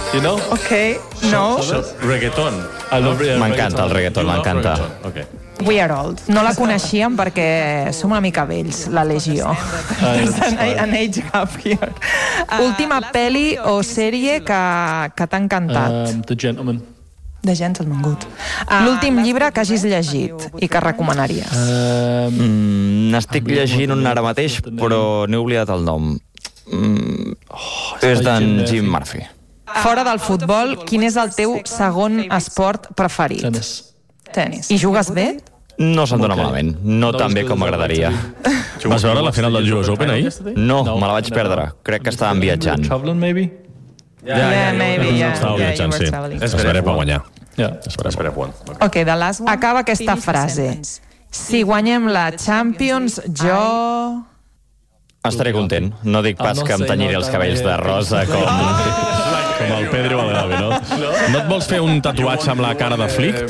you know? Okay, no. Reggaeton. M'encanta el reggaeton, m'encanta. We Are Old. No la coneixíem perquè som una mica vells, la Legió. An age gap here. Última pel·li o sèrie que t'ha encantat? The Gentleman. The Gentleman, good. L'últim llibre que hagis llegit i que recomanaries? N'estic llegint un ara mateix, però n'he oblidat el nom. És d'en Jim Murphy. Fora del futbol, quin és el teu segon esport preferit? Tenis. I jugues bé? No se'n dona malament. No tan bé com m'agradaria. Vas veure la final del US Open ahí? No, me la vaig perdre. Crec que estàvem viatjant. Traveling, maybe? Maybe. Estava viatjant, sí. Esperem per guanyar. Ok, acaba aquesta frase. Si guanyem la Champions, jo... Estaré content. No dic pas que em tenyiré els cabells de rosa com el Pedro o el Gavi, no? No et vols fer un tatuatge amb la cara de Flick?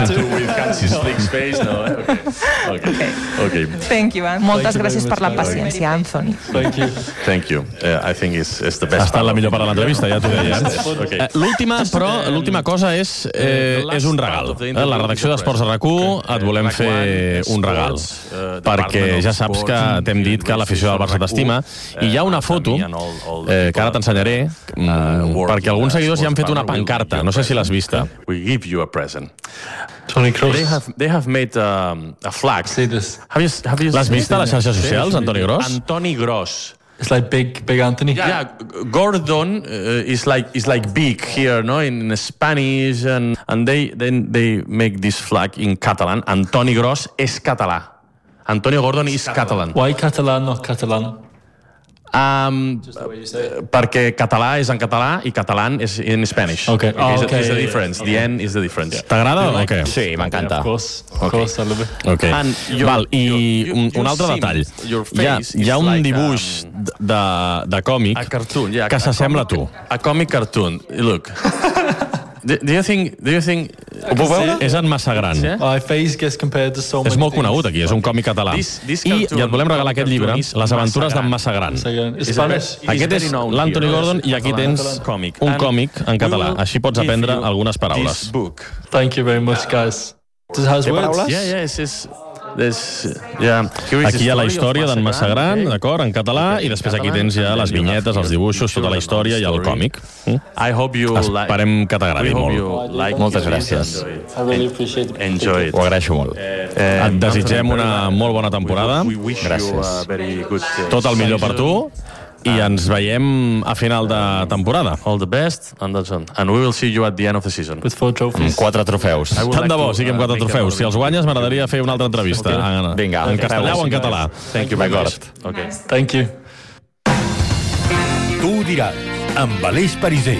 Thank you, moltes gràcies per la paciència, Anthony. Thank you. I think it's the best. Ha estat la millor part de l'entrevista, ja t'ho deia. L'última cosa és un regal. La redacció d'Esports a RAC1 et volem fer un regal, perquè ja saps que t'hem dit que l'afició del Barça t'estima, i hi ha una foto que ara t'ensenyaré, perquè alguns seguidors ja han fet una pancarta. No sé si l'has vista. We give you a present. Tony Kroos. They have made a flag. See this. L'has vist a les xarxes socials, Antoni Gros? Antoni Gros. It's like big Anthony. Yeah, Gordon is like big here, no, in Spanish, and they make this flag in Catalan. Antoni Gros és català. Antonio Gordon is Catalan. Why Catalan, not Catalan? Perquè català és en català i catalán és in Spanish. Okay. It's the difference. The end is the difference. T'agrada o què? Sí, m'encanta. Of course, I love it. Okay. Val, i un altre detall. Hi ha un dibuix de còmic que s'assembla a tu. A comic cartoon. Look. Do you think... Ho puc veure? És en massa gran. My face gets compared to so many. És molt conegut aquí, és un còmic català. I et volem regalar aquest llibre, Les aventures d'en Massa Gran. Aquest és l'Anthony Gordon i aquí tens un còmic en català. Així pots aprendre algunes paraules. Thank you very much, guys. This has words? Aquí hi ha la història d'en Massa Gran, d'acord, en català, i després aquí tens ja les vinyetes, els dibuixos, tota la història i el còmic. Esperem que t'agradi molt. Moltes gràcies. I really appreciate it. Enjoy it. Ho agraeixo molt. Et desitgem una molt bona temporada. Gràcies. Tot el millor per tu. I ens veiem a final de temporada. All the best, and we will see you at the end of the season. With 4 trophies. 4 trofeus. Tant de bo, siguem 4 trofeus. Si els guanyes, m'agradaria fer una altra entrevista. Vinga. En castellà o en català. Thank you very much. Okay. Thank you. Tu ho diràs, amb Aleix Pariser.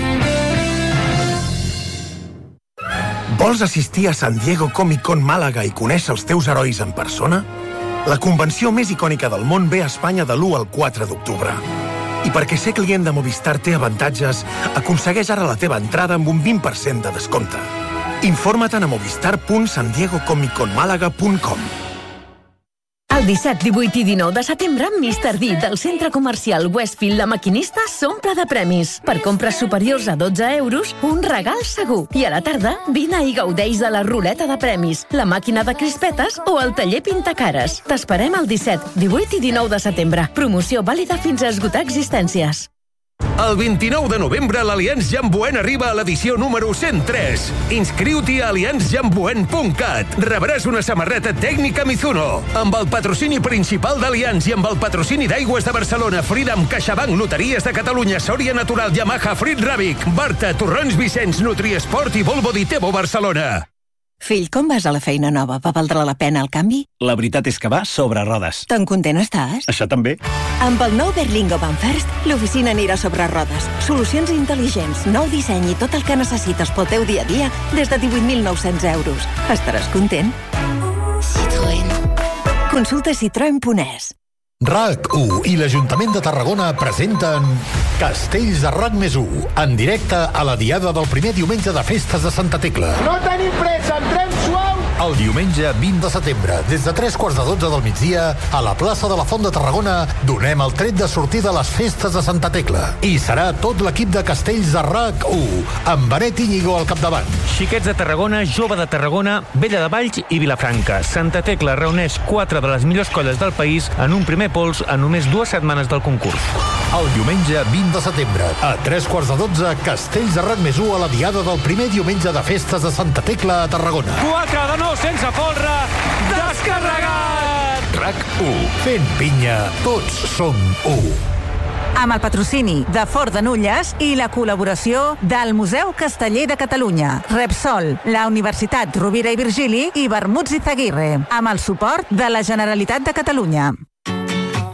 Vols assistir a San Diego Comic Con Màlaga i conèixer els teus herois en persona? La convenció més icònica del món ve a Espanya de l'1 al 4 d'octubre. I perquè ser client de Movistar té avantatges, aconsegueix ara la teva entrada amb un 20% de descompte. Informa-te'n a movistar.sandiegocomiconmalaga.com. El 17, 18 i 19 de setembre, Mr. D del centre comercial Westfield La Maquinista s'omple de premis. Per compres superiors a 12 euros, un regal segur. I a la tarda, vine i gaudeix de la ruleta de premis, la màquina de crispetes o el taller pintacares. T'esperem el 17, 18 i 19 de setembre. Promoció vàlida fins a esgotar existències. El 29 de novembre l'Allianz Jamboen arriba a l'edició número 103. Inscriu-t'hi a allianzjamboen.cat. Rebràs una samarreta tècnica Mizuno. Amb el patrocini principal d'Allianz i amb el patrocini d'Aigües de Barcelona, Freedom, CaixaBank, Loteries de Catalunya, Sòria Natural, Yamaha, Frit Ràbic, Barta, Torrons Vicenç, Nutriesport i Volvo Ditebo Barcelona. Fill, com vas a la feina nova? Va valdre la pena el canvi? La veritat és que va sobre rodes. Tan content estàs? Això també. Amb el nou Berlingo Van First, l'oficina anirà sobre rodes. Solucions intel·ligents, nou disseny i tot el que necessites pel teu dia a dia des de 18.900 euros. Estaràs content? Citroën. Consulta citroen.es. RAC1 i l'Ajuntament de Tarragona presenten Castells de RAC+1 en directe a la diada del primer diumenge de festes de Santa Tecla. No tenim pressa, entrem suau El diumenge 20 de setembre, des de 3:15 del migdia, a la plaça de la Font de Tarragona, donem el tret de sortida a les festes de Santa Tecla. I serà tot l'equip de Castells de RAC1, amb Benet Íñigo al capdavant. Xiquets de Tarragona, Jove de Tarragona, Vella de Valls i Vilafranca. Santa Tecla reuneix 4 de les millors colles del país en un primer pols en només 2 setmanes del concurs. El diumenge 20 de setembre, a 3:15, Castells de RAC+1 a la diada del primer diumenge de festes de Santa Tecla a Tarragona. 4 de 9 sense folre, descarregat! RAC1, fent pinya, tots som u. Amb el patrocini de Fort de Nulles i la col·laboració del Museu Casteller de Catalunya, Repsol, la Universitat Rovira i Virgili i Bermuds i Zaguirre, amb el suport de la Generalitat de Catalunya.